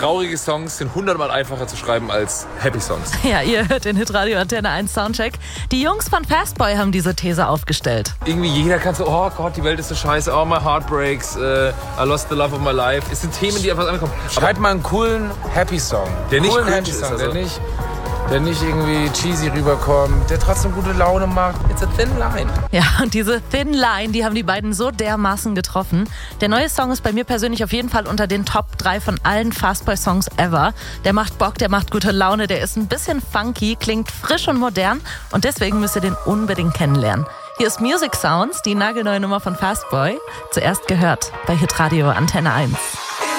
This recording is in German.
traurige Songs sind 100-mal einfacher zu schreiben als Happy Songs. Ja, ihr hört den Hitradio Antenne 1 Soundcheck. Die Jungs von Fastboy haben diese These aufgestellt. Irgendwie jeder kann so, oh Gott, die Welt ist so scheiße, oh my heart breaks, I lost the love of my life. Es sind Themen, die einfach ankommen. Schreibt mal einen coolen Happy Song. Der nicht coolen cringe Happy ist, Song, also. der nicht irgendwie cheesy rüberkommt, der trotzdem gute Laune macht. It's a thin line. Ja, und diese Thin Line, die haben die beiden so dermaßen getroffen. Der neue Song ist bei mir persönlich auf jeden Fall unter den Top 3 von allen Fastboy-Songs ever. Der macht Bock, der macht gute Laune, der ist ein bisschen funky, klingt frisch und modern und deswegen müsst ihr den unbedingt kennenlernen. Hier ist Music Sounds, die nagelneue Nummer von Fastboy. Zuerst gehört bei Hitradio Antenne 1.